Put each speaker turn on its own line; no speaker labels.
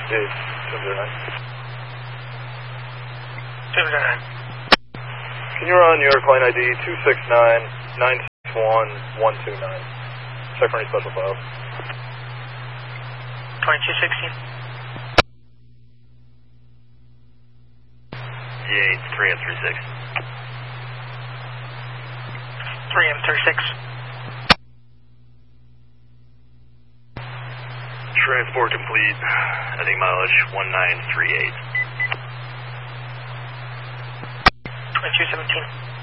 Dude, 209.
209.
Can you run your client ID 269-961-129? Check for any special files.
2216.
Yeah, 3M36.
3M36.
Transport complete. Heading mileage 1938.
2217.